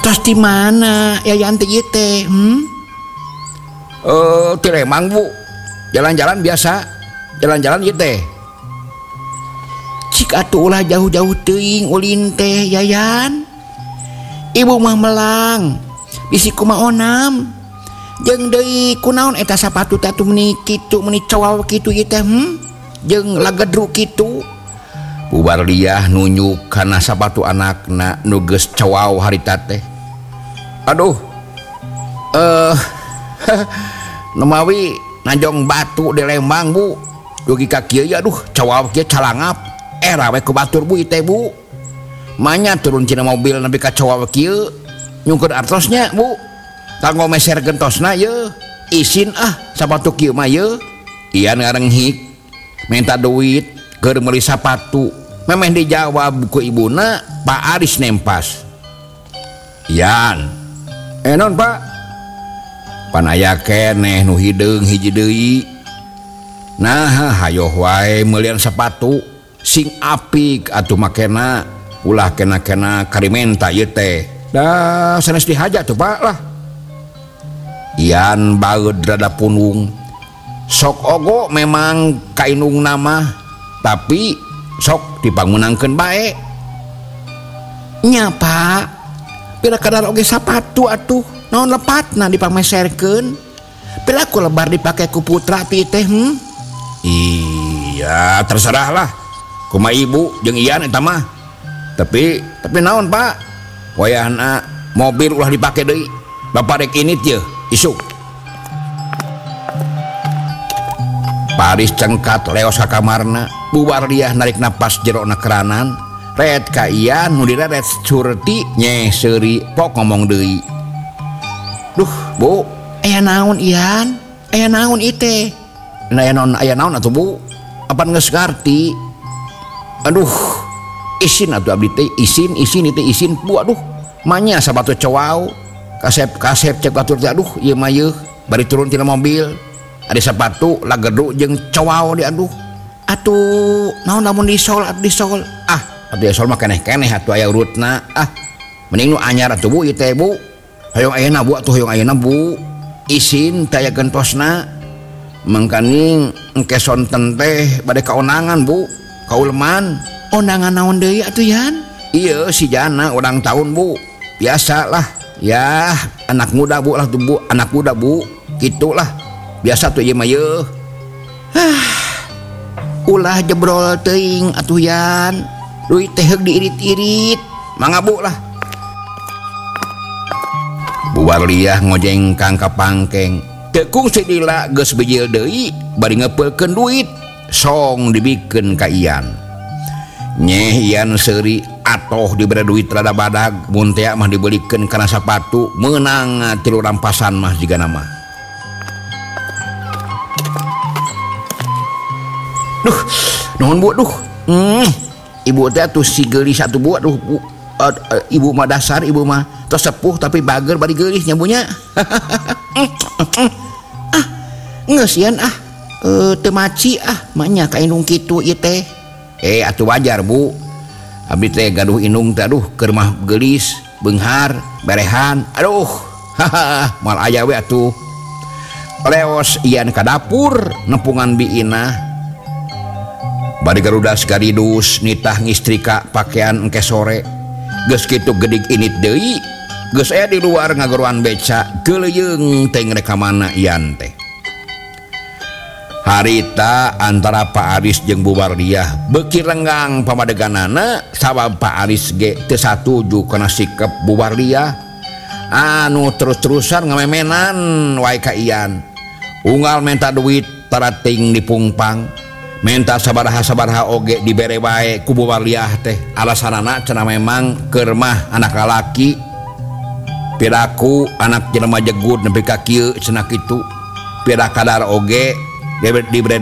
tos di mana Yayan teh teh? Di Lembang Bu, jalan-jalan biasa, jalan-jalan ieu teh. Cik atuh ulah jauh-jauh teuing ulin teh Yayan. Ibu mah melang, bisi kumaha onam. Jeung deui kunaon eta sapatu tatu meuni kitu meuni cowal kitu ieu teh jeung lagedru kitu. Bu Barliah nunjuk kana sapatu anakna nu geus cowau harita teh. Aduh. Nemawi najong batu di Lembang Bu. Dugi ka kieu aduh cowau kieu calangap. Rawe ku batur Bu teh Bu. Manya turun cina mobil nepi ka cowau kieu nyungkeun artosnya Bu. Kanggo meser gentosna ye isin sapatu kieu mah ye ian ngarenghik minta duit keur meuli sapatu memeh dijawab ku ibuna Pak Aris nempas ian non Pak panaya keneh nu hideung hiji deui nah hayoh wae meulieun sapatu sing apik atuh makena ulah kena-kena karimenta ieu teh da sanes dihaja tuh Pak lah. Ian baeud rada punung sok ogo memang kainung nama tapi sok dipangunangkeun bae nya Pak pila kadar oge sapatu atuh naon lepatna dipameserkeun pila ku lebar dipake ku putra ti teh iya terserah lah kumaha ibu jeung Ian eta mah tapi naon Pak wayahna mobil ulah dipake deui bapak rek init ye isuk Paris cengkat leos ka kamarna Bu Barliah narik napas jerona keranan red ka Ian nu direret surti nyeh seuri pok ngomong deui duh Bu aya naon Ian aya naon ieu teh aya naon atuh Bu apan geus ngarti aduh isin atuh abdi teh isin ieu teh isin Bu aduh manya sabatu cowau kasep cek batur teh aduh ieu mah yeuh bari turun tina mobil ada sepatu lagedru jeung cowau di aduh atuh naon lamun disol atuh disol mah keneh-keneh atuh aya urutna mending nu anyar atuh Bu ieu teh Bu hayong ayeuna Bu atuh hayong ayeuna Bu isin teh aya gentosna mangkaning engke sonten teh bade kaonangan Bu kauleman onangan naon deui atuh Yan ieu si jana ulang tahun Bu biasalah ya anak muda Bu lah tuh Bu anak muda Bu gitulah biasa tuh ieu mah yeuh ulah jebrol teuing atuh Yan duit teh heug diirit-irit mangga Bu lah. Bu Barliah ngojengkang ka pangkeng tekung sidila geus bejil deui bari ngepelkeun duit song dibikeun ka Ian nyeh Ian seuri atoh dibere duit rada badag mun teh mah dibelikeun kana sapatu meunang 3 rampasan mah jigana mah duh nuhun Bu duh ibu teh atuh si geulis atuh Bu aduh Bu ibu mah dasar ibu mah tos sepuh tapi bager bari geulis nya Bu nya geus Yan teu maci manya kainung kitu ieu teh atuh wajar Bu abdi teh gaduh inung teh aduh keur mah geulis beunghar berehan aduh moal aya we atuh leos Ian ka dapur nempungan biina bari garudas garidus nitah ngistrika pakaian engke sore geus kitu gedig init deui geus aya di luar ngagoruan beca geuleung teh ngrek ka mana Ian teh harita antara Pak Aris jeung Bu Barliah beuki renggang pamadeganana sabab Pak Aris ge teu satuju kana sikep Bu Barliah anu terus-terusan ngamemenan wae ka Ian unggal menta duit tarating dipungpang menta sabaraha-sabaraha oge dibere wae ku Bu Barliah teh alasanana cenah memang keur mah anak lalaki piraku anak jelema jegut nepi ka kieu cenah kitu pira kadar oge dibere